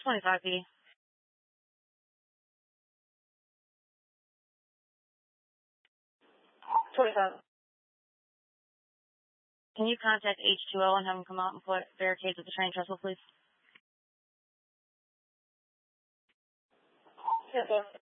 25 PD. 25. Can you contact H2O and have them come out and put barricades at the train trestle, please? Yes, sir.